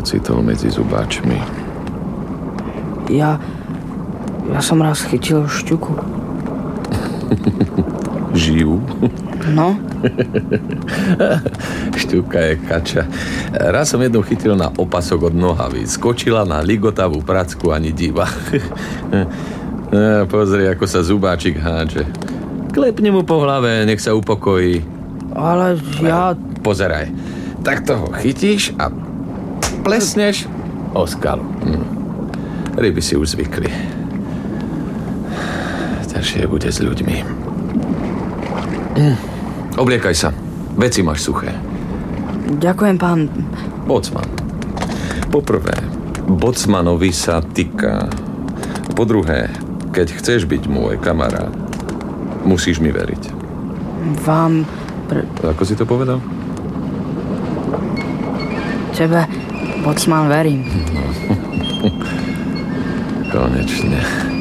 ocitol medzi zubáčmi. Ja som raz chytil šťuku. Žijú? No? Šťuka je kača. Raz som jednu chytil na opasok od nohavy. Skočila na ligotavú pracku ani diva. Pozri, ako sa zubáčik hádže. Klepni mu po hlave, nech sa upokojí. Ale ja... Pozeraj. Tak toho chytíš a plesneš o skalu. Ryby si už zvykli. Ťažšie bude s ľuďmi. Obliekaj sa. Veci máš suché. Ďakujem, pán... Bocman. Poprvé, bocmanovi sa týka. Po druhé, keď chceš byť môj kamarát, musíš mi veriť. Vám... Ako si to povedal? Tebe, bocman, verím. Konečne.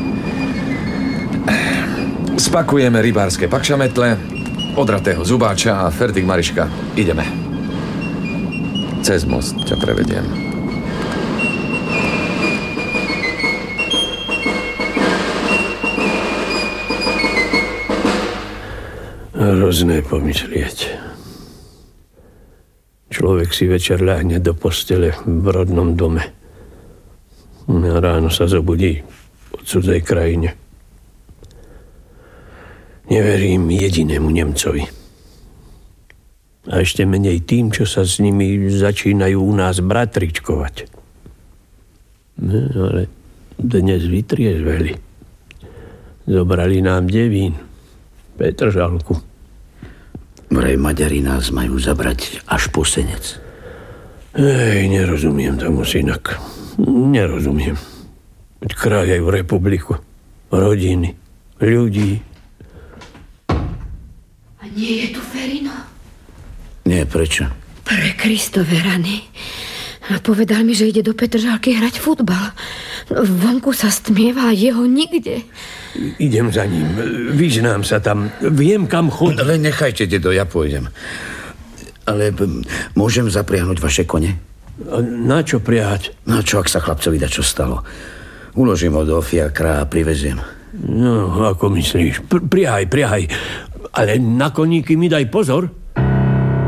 Spakujeme rybárske pakšametle, odratého zubáča a Ferdik Mariška. Ideme. Cez most ťa prevediem. Hrozné pomyslieť. Človek si večer ľahne do postele v rodnom dome. A ráno sa zobudí v cudzej krajine. Neverím jedinému Nemcovi. A ešte menej tým, čo sa s nimi začínajú u nás bratričkovať. No, ale dnes vytriezveli. Zobrali nám Devín, Petržalku. Vraj Maďari nás majú zabrať až po Senec. Nerozumiem tomu, synak. Nerozumiem. Kráľajú republiku, rodiny, ľudí. A nie je tu Ferino? Nie, prečo? Pre Kristove rany. A povedal mi, že ide do Petržalky hrať futbal. Vonku sa stmieva a jeho nikde. Idem za ním. Vyznám sa tam. Viem, kam chodí. Ale nechajte, dedo, ja pôjdem. Ale môžem zapriahnuť vaše kone? Na čo priahať? Na čo, ak sa chlapcovi dá čo stalo? Uložím ho do fiakra a priveziem. No, ako myslíš? Priahaj. Ale na koníky mi daj pozor.